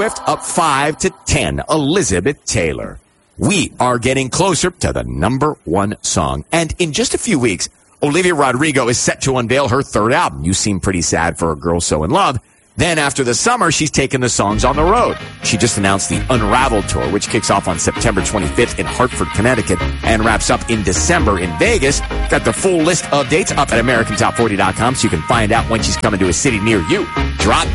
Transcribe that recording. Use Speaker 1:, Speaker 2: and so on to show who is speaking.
Speaker 1: Swift up 5 to 10. Elizabeth Taylor. We are getting closer to the #1 song. And in just a few weeks, Olivia Rodrigo is set to unveil her third album. You Seem Pretty Sad for a Girl So in Love. Then after the summer, she's taken the songs on the road. She just announced the Unraveled Tour, which kicks off on September 25th in Hartford, Connecticut, and wraps up in December in Vegas. Got the full list of dates up at AmericanTop40.com so you can find out when she's coming to a city near you. Drop